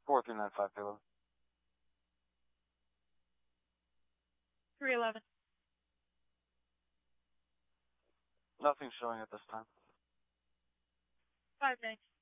4395 payload. 311. Nothing showing at this time. 590.